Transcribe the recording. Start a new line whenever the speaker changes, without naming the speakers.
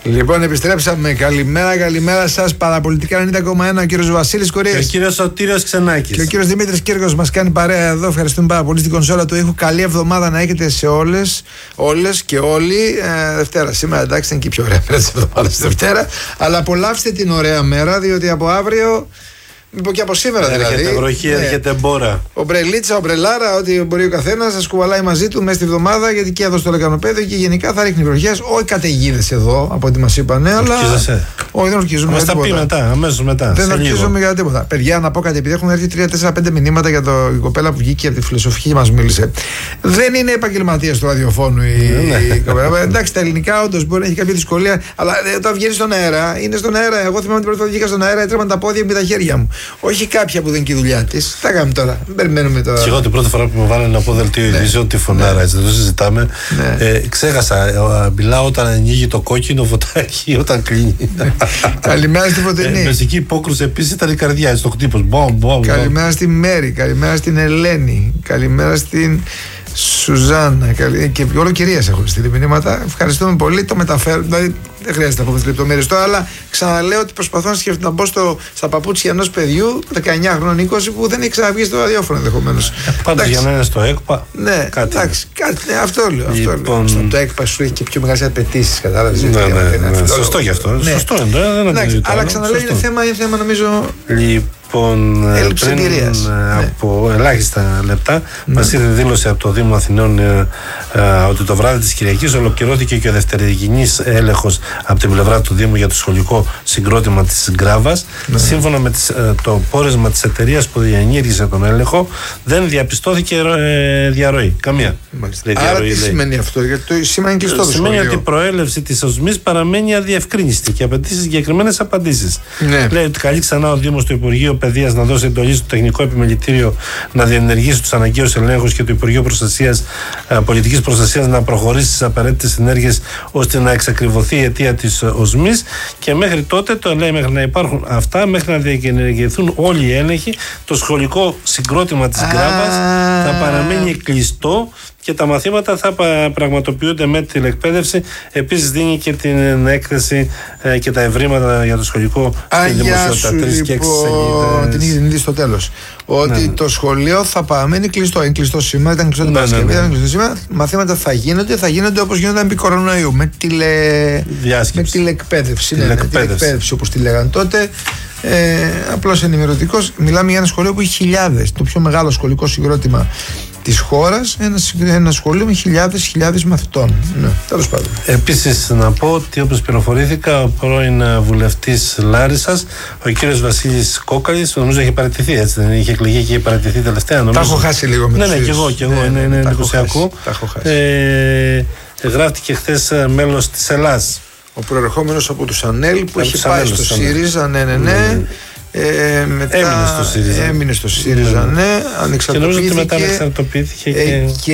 Λοιπόν, επιστρέψαμε. Καλημέρα σας. Παραπολιτικά 90,1. Ο κύριος Βασίλης Κορίας.
Και ο κύριος Σωτήριος Ξενάκης.
Και ο κύριος Δημήτρης Κύρκος μας κάνει παρέα εδώ. Ευχαριστούμε πάρα πολύ στην κονσόλα του ήχου. Καλή εβδομάδα να έχετε σε όλες και όλοι. Δευτέρα σήμερα, εντάξει, είναι και η πιο ωραία μέρα της εβδομάδας Δευτέρα. Αλλά απολαύστε την ωραία μέρα, διότι από αύριο. Μήπως και από σήμερα δηλαδή.
Έρχεται βροχή, έρχεται μπόρα.
Ομπρελίτσα, ομπρελάρα, ό,τι μπορεί ο καθένας να κουβαλάει μαζί του μέσα στη βδομάδα, γιατί και εδώ στο Λεκανοπέδιο και γενικά θα ρίχνει βροχές. Όχι καταιγίδες εδώ, από ό,τι μας είπανε, αλλά. Όχι, δεν ορκίζομαι.
Μας τα πει μετά, αμέσως μετά.
Δεν ορκίζομαι για τίποτα. Παιδιά, να πω κάτι, επειδή έχουν έρθει 3-4-5 μηνύματα για την κοπέλα που βγήκε από τη φιλοσοφική και μας μίλησε. Δεν είναι επαγγελματίας του ραδιοφώνου η κοπέλα. Εντάξει, τα ελληνικά όντως μπορεί να έχει κάποια δυσκολία, αλλά όταν βγαίνει στον αέρα, είναι στον αέρα. Εγώ θυμάμαι την πρώτη φορά βγήκα στον αέρα, έτρεμαν τα πόδια μου και τα χέρια μου. Όχι κάποια που δεν είναι και η δουλειά τη. Τι θα κάνουμε τώρα. Περιμένουμε τώρα.
Και εγώ την πρώτη φορά που μου βάλανε να πω δελτίο ειδήσεων, τη φωνάρα, έτσι δεν το συζητάμε. Ξέχασα. Μιλάω όταν ανοίγει το κόκκινο φωτάκι, όταν κλείνει.
Καλημέρα στη Φωτεινή.
Μεσική υπόκρουση επίσης ήταν η καρδιά, στο χτύπος.
Καλημέρα στη Μέρη, καλημέρα στην Ελένη, καλημέρα στην Σουζάννα. Και όλο κυρίες έχουν στείλει μηνύματα. Ευχαριστούμε πολύ. Το μεταφέρω. Δηλαδή δεν χρειάζεται να πούμε τις λεπτομέρειες τώρα, αλλά ξαναλέω ότι προσπαθώ να μπω στα παπούτσια ενός παιδιού 19 χρόνων 20 που δεν έχει ξαναβγεί στο ραδιόφωνο ενδεχομένως.
Πάντως για να είναι στο ΕΚΠΑ.
Ναι,
κάτι.
Εντάξει, αυτό λέω.
Λοιπόν...
Το ΕΚΠΑ σου έχει και πιο μεγάλες απαιτήσεις, κατάλαβες.
Ναι. Σωστό γι' αυτό. Ναι. Σωστό είναι.
Αλλά ξαναλέω είναι θέμα νομίζω.
Λοιπόν, πριν από ελάχιστα λεπτά μας ήρθε δήλωση από το Δήμο Αθηνών ότι το βράδυ της Κυριακής ολοκληρώθηκε και ο δευτερηγενής έλεγχος από την πλευρά του Δήμου για το σχολικό συγκρότημα της Γκράβας. Σύμφωνα με το πόρισμα της εταιρείας που διενήργησε τον έλεγχο, δεν διαπιστώθηκε διαρροή. Καμία.
Άρα τι σημαίνει αυτό, γιατί το σήμα είναι κλειστό το σχολείο.
Σημαίνει ότι η προέλευση της οσμής παραμένει αδιευκρίνηστη και απαιτεί συγκεκριμένες απαντήσεις. Λέει ότι καλεί ξανά ο Δήμος του Υπουργείο Παιδείας να δώσει εντολή στο Τεχνικό Επιμελητήριο να διενεργήσει τους αναγκαίους ελέγχους και το Υπουργείο Πολιτικής Προστασίας να προχωρήσει στις απαραίτητες ενέργειες ώστε να εξακριβωθεί η αιτία της οσμής. Και μέχρι τότε, το λέει, μέχρι να υπάρχουν αυτά, μέχρι να διενεργηθούν όλοι οι έλεγχοι, το σχολικό συγκρότημα της Γκράβας θα παραμένει κλειστό και τα μαθήματα θα πραγματοποιούνται με τηλεκπαίδευση. Επίσης δίνει και την έκθεση και τα ευρήματα για το σχολικό στην δημοσιότητα. 3 και 6 σελίδες.
Την είχε δει στο τέλος. Ότι το σχολείο θα παραμένει κλειστό. Είναι κλειστό σήμερα, ήταν κλειστό την Παρασκευή, ήταν κλειστό σήμερα. Μαθήματα θα γίνονται όπως γίνονταν επί κορονοϊού. Με τηλεκπαίδευση. Τηλεκπαίδευση όπως τη λέγανε τότε. Απλώς ενημερωτικός. Μιλάμε για ένα σχολείο που έχει χιλιάδες. Το πιο μεγάλο σχολικό συγκρότημα της χώρας, ένα σχολείο με χιλιάδες μαθητών. Ναι, τέλος πάντων.
Επίσης να πω ότι όπως πληροφορήθηκα, ο πρώην βουλευτής Λάρισσας, ο κύριος Βασίλης Κόκαλης, νομίζω έχει παραιτηθεί, έτσι δεν είχε εκλεγεί και είχε παραιτηθεί τελευταία.
Τα έχω χάσει λίγο με
Ναι, και εγώ, είναι εντυπωσιακό. Γράφτηκε χθες μέλος της Ελλάς.
Ο προερχόμενος από τους ΑΝΕΛ που έχει πάει στο ΣΥΡΙΖΑ, μετά
έμεινε στο ΣΥΡΙΖΑ,
ανεξαρτοποιήθηκε.
Και νομίζω ότι μετά ανεξαρτοποιήθηκε και